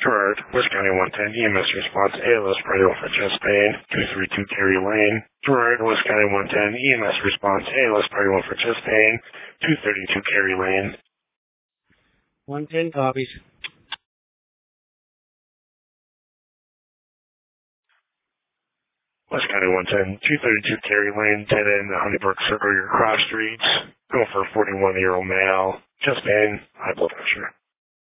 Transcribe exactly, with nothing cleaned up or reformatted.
Gerard, West County one ten, E M S response, A L S radio for chest pain, two thirty-two Cary Lane. Gerard, West County one ten, E M S response, A L S radio for chest pain, two thirty-two Cary Lane. one ten copies. West County one ten, two thirty-two Cary Lane, dead end, Honeybrook Circle, your cross streets. Going for a forty-one-year-old male, chest pain, high blood pressure.